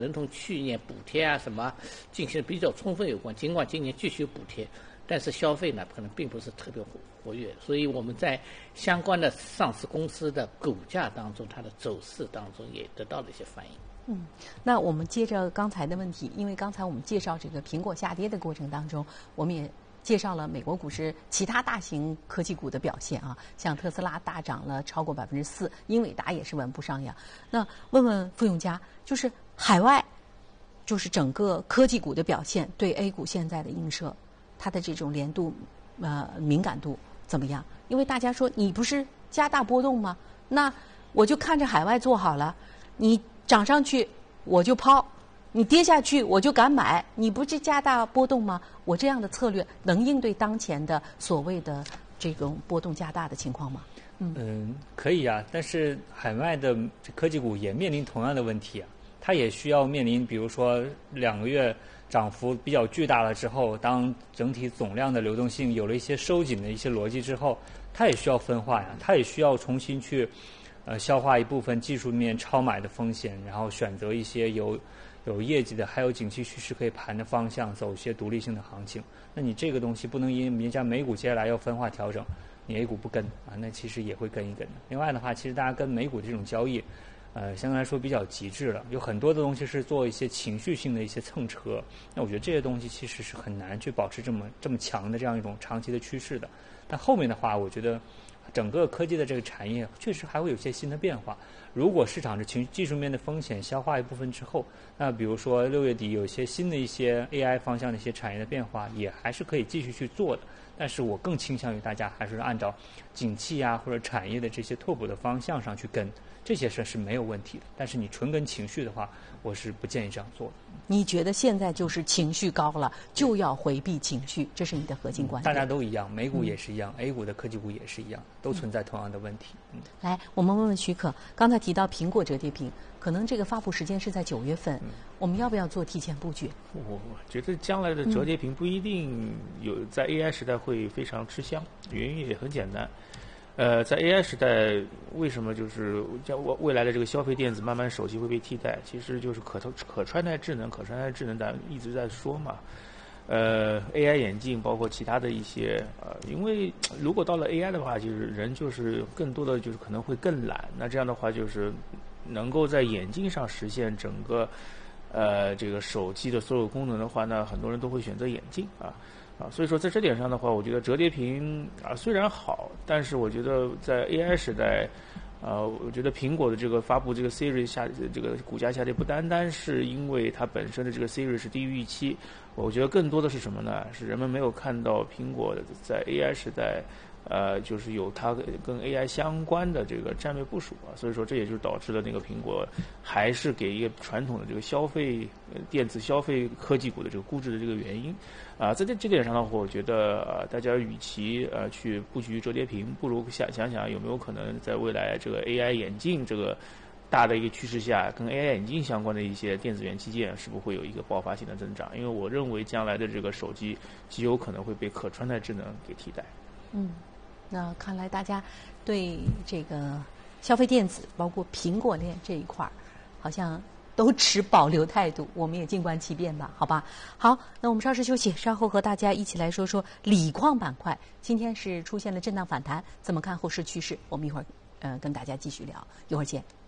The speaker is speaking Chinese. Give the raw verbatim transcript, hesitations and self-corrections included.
能同去年补贴啊什么进行的比较充分有关。尽管今年继续补贴，但是消费呢可能并不是特别活活跃，所以我们在相关的上市公司的股价当中，它的走势当中也得到了一些反映。 嗯，那我们接着刚才的问题，因为刚才我们介绍这个苹果下跌的过程当中，我们也介绍了美国股市其他大型科技股的表现啊，像特斯拉大涨了超过百分之四，英伟达也是稳步上扬。那问问傅永嘉，就是海外，就是整个科技股的表现对 A 股现在的映射，它的这种连度、呃敏感度怎么样？因为大家说你不是加大波动吗？那我就看着海外做好了，你涨上去我就抛。你跌下去我就敢买，你不是加大波动吗？我这样的策略能应对当前的所谓的这种波动加大的情况吗？ 嗯, 嗯可以啊，但是海外的科技股也面临同样的问题啊，它也需要面临，比如说两个月涨幅比较巨大了之后，当整体总量的流动性有了一些收紧的一些逻辑之后，它也需要分化呀，它也需要重新去呃消化一部分技术面超买的风险，然后选择一些有有业绩的，还有景气趋势可以盘的方向，走一些独立性的行情。那你这个东西不能因人家美股接下来要分化调整，你 A 股不跟啊，那其实也会跟一跟的。另外的话，其实大家跟美股这种交易，呃，相对来说比较极致了，有很多的东西是做一些情绪性的一些蹭车。那我觉得这些东西其实是很难去保持这么这么强的这样一种长期的趋势的。但后面的话，我觉得整个科技的这个产业确实还会有些新的变化。如果市场的情技术面的风险消化一部分之后，那比如说六月底有一些新的一些 A I 方向的一些产业的变化，也还是可以继续去做的。但是我更倾向于大家还是按照景气啊或者产业的这些拓扑的方向上去跟，这些事是没有问题的。但是你纯跟情绪的话，我是不建议这样做的。 你觉得现在就是情绪高了，就要回避情绪，这是你的核心观点？ 大家都一样，美股也是一样、嗯、A 股的科技股也是一样，都存在同样的问题。嗯， 来，我们问问许可，刚才提到苹果折叠屏，可能这个发布时间是在九月份、嗯，我们要不要做提前布局？ 我觉得将来的折叠屏不一定有在 A I 时代会非常吃香，原因也很简单。呃，在 A I 时代，为什么就是将未来的这个消费电子慢慢手机会被替代？其实就是可可穿戴智能，可穿戴智能，咱一直在说嘛。呃 ，A I 眼镜包括其他的一些呃，因为如果到了 A I 的话，就是人就是更多的就是可能会更懒，那这样的话就是能够在眼镜上实现整个呃这个手机的所有功能的话，那很多人都会选择眼镜啊。啊，所以说在这点上的话，我觉得折叠屏啊虽然好，但是我觉得在 A I 时代，呃，我觉得苹果的这个发布这个 Siri 下这个股价下跌，不单单是因为它本身的这个 Siri 是低于预期，我觉得更多的是什么呢？是人们没有看到苹果在 A I 时代，呃，就是有它跟 A I 相关的这个战略部署啊，所以说这也就导致了那个苹果还是给一个传统的这个消费电子消费科技股的这个估值的这个原因。啊，在这这点上的话，我觉得呃，大家与其呃去布局折叠屏，不如想想想有没有可能在未来这个 A I 眼镜这个大的一个趋势下，跟 A I 眼镜相关的一些电子元器件是不是会有一个爆发性的增长？因为我认为将来的这个手机极有可能会被可穿戴智能给替代。 嗯，那看来大家对这个消费电子，包括苹果链这一块儿，好像都持保留态度，我们也静观其变吧，好吧？好，那我们稍事休息，稍后和大家一起来说说锂矿板块。今天是出现了震荡反弹，怎么看后市趋势？我们一会儿呃跟大家继续聊，一会儿见。